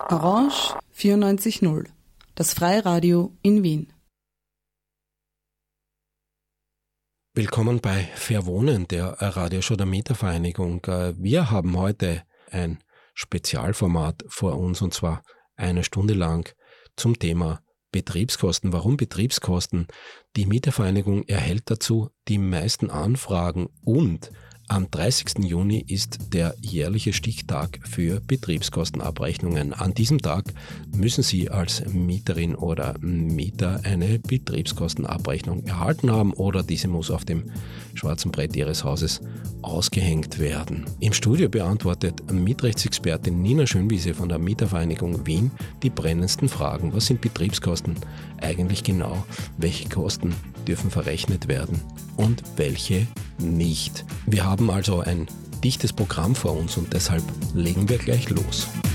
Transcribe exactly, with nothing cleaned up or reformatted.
Orange vierundneunzig Komma null, das Freiradio in Wien. Willkommen bei Verwohnen, der Radioshow der Mietervereinigung. Wir haben heute ein Spezialformat vor uns, und zwar eine Stunde lang zum Thema Betriebskosten. Warum Betriebskosten? Die Mietervereinigung erhält dazu die meisten Anfragen, und am dreißigsten Juni ist der jährliche Stichtag für Betriebskostenabrechnungen. An diesem Tag müssen Sie als Mieterin oder Mieter eine Betriebskostenabrechnung erhalten haben, oder diese muss auf dem schwarzen Brett Ihres Hauses ausgehängt werden. Im Studio beantwortet Mietrechtsexpertin Nina Schönwiese von der Mietervereinigung Wien die brennendsten Fragen. Was sind Betriebskosten eigentlich genau? Welche Kosten dürfen verrechnet werden und welche nicht? Wir haben also ein dichtes Programm vor uns, und deshalb legen wir gleich los.